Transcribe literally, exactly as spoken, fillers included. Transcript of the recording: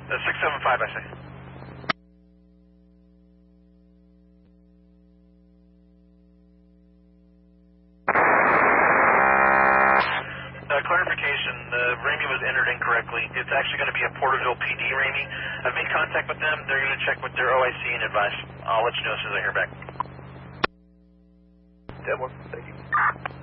Uh, six seven five, I say. Uh, clarification, the Ramey was entered incorrectly. It's actually going to be a Porterville P D Ramey. I've made contact with them. They're going to check with their O I C and advise. I'll let you know as soon as I hear back. ten one, thank you.